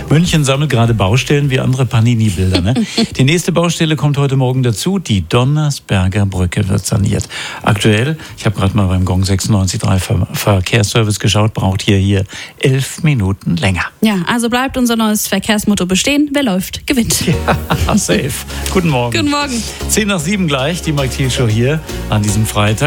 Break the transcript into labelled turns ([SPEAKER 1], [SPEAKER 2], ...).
[SPEAKER 1] München sammelt gerade Baustellen wie andere Panini-Bilder. Ne? Die nächste Baustelle kommt heute Morgen dazu. Die Donnersberger Brücke wird saniert. Aktuell, ich habe gerade mal beim Gong 96.3 Verkehrsservice geschaut, braucht hier 11 Minuten länger.
[SPEAKER 2] Ja, also bleibt unser neues Verkehrsmotto bestehen. Wer läuft, gewinnt.
[SPEAKER 1] Ja, safe. Guten Morgen.
[SPEAKER 2] Guten Morgen.
[SPEAKER 1] 10 nach 7 gleich, die Mike Thiel Show hier an diesem Freitag.